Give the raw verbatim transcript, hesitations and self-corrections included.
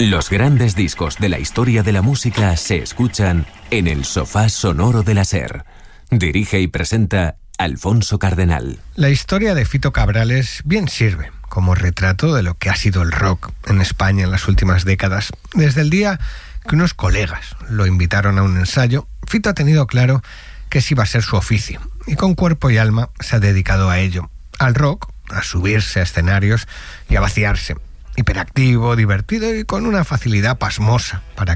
Los grandes discos de la historia de la música se escuchan en el sofá sonoro de la SER. Dirige y presenta Alfonso Cardenal. La historia de Fito Cabrales bien sirve como retrato de lo que ha sido el rock en España en las últimas décadas. Desde el día que unos colegas lo invitaron a un ensayo, Fito ha tenido claro que ese iba a ser su oficio y con cuerpo y alma se ha dedicado a ello, al rock, a subirse a escenarios y a vaciarse. Hiperactivo, divertido y con una facilidad pasmosa para